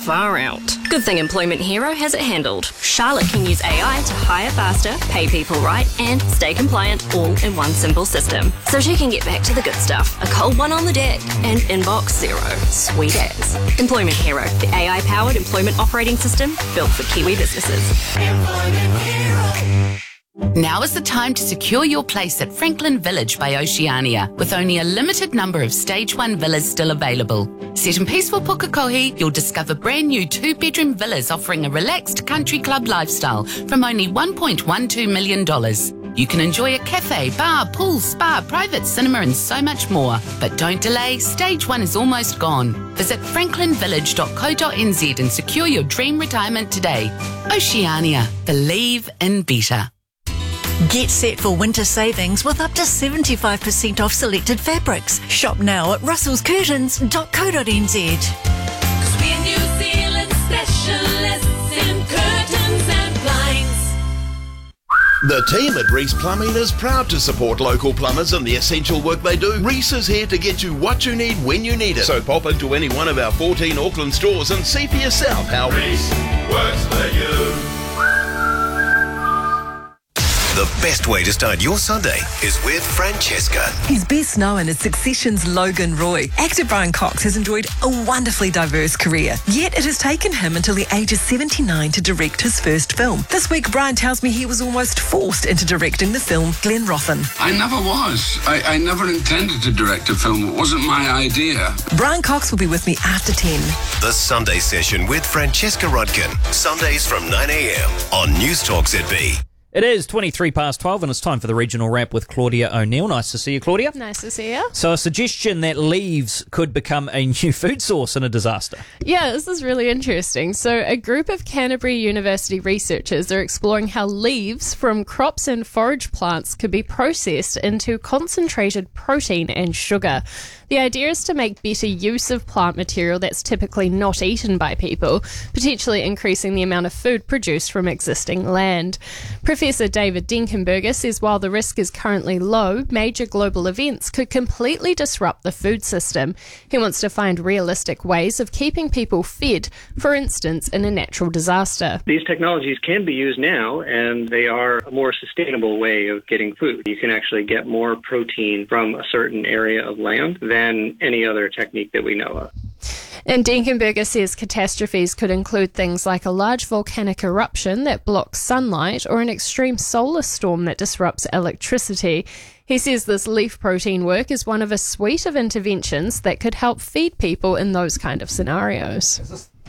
Far out. Good thing Employment Hero has it handled. Charlotte can use AI to hire faster, pay people right, and stay compliant all in one simple system. So she can get back to the good stuff. A cold one on the deck and inbox zero. Sweet as. Employment Hero, the AI-powered employment operating system built for Kiwi businesses. Employment Hero. Now is the time to secure your place at Franklin Village by Oceania, with only a limited number of Stage 1 villas still available. Set in peaceful Pukekohe, you'll discover brand new 2-bedroom villas offering a relaxed country club lifestyle from only $1.12 million. You can enjoy a cafe, bar, pool, spa, private cinema and so much more. But don't delay, Stage 1 is almost gone. Visit franklinvillage.co.nz and secure your dream retirement today. Oceania, believe in better. Get set for winter savings with up to 75% off selected fabrics. Shop now at russellscurtains.co.nz. 'Cause we're New Zealand specialists in curtains and blinds. The team at Reese Plumbing is proud to support local plumbers and the essential work they do. Reese is here to get you what you need when you need it. So pop into any one of our 14 Auckland stores and see for yourself how Reese works for you. The best way to start your Sunday is with Francesca. He's best known as Succession's Logan Roy. Actor Brian Cox has enjoyed a wonderfully diverse career, yet it has taken him until the age of 79 to direct his first film. This week, Brian tells me he was almost forced into directing the film Glenrothan. I never was. I never intended to direct a film. It wasn't my idea. Brian Cox will be with me after 10. The Sunday Session with Francesca Rudkin. Sundays from 9 a.m. on News Talk ZB. It is 23 past 12 and it's time for the regional wrap with Claudia O'Neill. Nice to see you, Claudia. Nice to see you. So a suggestion that leaves could become a new food source in a disaster. Yeah, this is really interesting. So a group of Canterbury University researchers are exploring how leaves from crops and forage plants could be processed into concentrated protein and sugar. The idea is to make better use of plant material that's typically not eaten by people, potentially increasing the amount of food produced from existing land. Professor David Denkenberger says while the risk is currently low, major global events could completely disrupt the food system. He wants to find realistic ways of keeping people fed, for instance, in a natural disaster. These technologies can be used now, and they are a more sustainable way of getting food. You can actually get more protein from a certain area of land than any other technique that we know of. And Denkenberger says catastrophes could include things like a large volcanic eruption that blocks sunlight or an extreme solar storm that disrupts electricity. He says this leaf protein work is one of a suite of interventions that could help feed people in those kind of scenarios.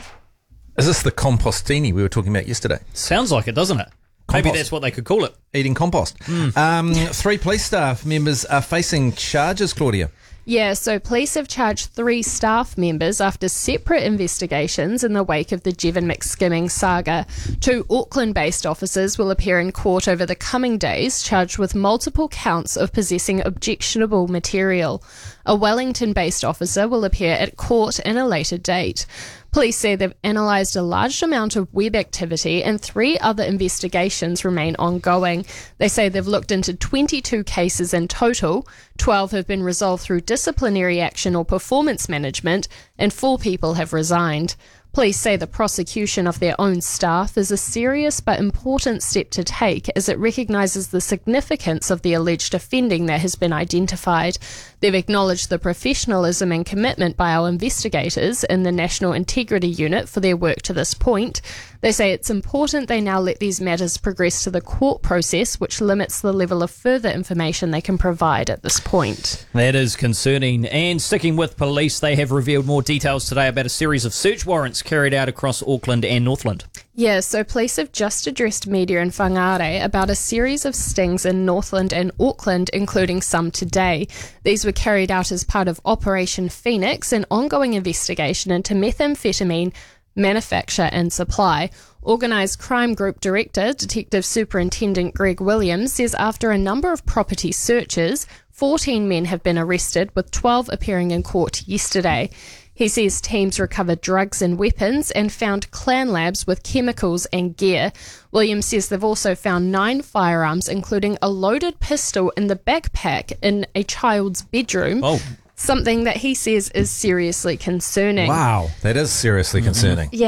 Is this the compostini we were talking about yesterday? Sounds like it, doesn't it? Compost. Maybe that's what they could call it. Eating compost. 3 police staff members are facing charges, Claudia. Yeah, so police have charged 3 staff members after separate investigations in the wake of the Jevon McSkimming saga. 2 Auckland-based officers will appear in court over the coming days, charged with multiple counts of possessing objectionable material. A Wellington-based officer will appear at court in a later date. Police say they've analysed a large amount of web activity and 3 other investigations remain ongoing. They say they've looked into 22 cases in total. 12 have been resolved through disciplinary action or performance management, and 4 people have resigned. Police say the prosecution of their own staff is a serious but important step to take as it recognises the significance of the alleged offending that has been identified. They've acknowledged the professionalism and commitment by our investigators in the National Integrity Unit for their work to this point. They say it's important they now let these matters progress to the court process, which limits the level of further information they can provide at this point. That is concerning. And sticking with police, they have revealed more details today about a series of search warrants carried out across Auckland and Northland. Yeah, so police have just addressed media in Whangarei about a series of stings in Northland and Auckland, including some today. These were carried out as part of Operation Phoenix, an ongoing investigation into methamphetamine manufacture and supply. Organised Crime Group Director, Detective Superintendent Greg Williams, says after a number of property searches, 14 men have been arrested, with 12 appearing in court yesterday. He says teams recovered drugs and weapons and found clan labs with chemicals and gear. Williams says they've also found 9 firearms, including a loaded pistol in the backpack in a child's bedroom. Oh. Something that he says is seriously concerning. Wow, that is seriously concerning. Yeah.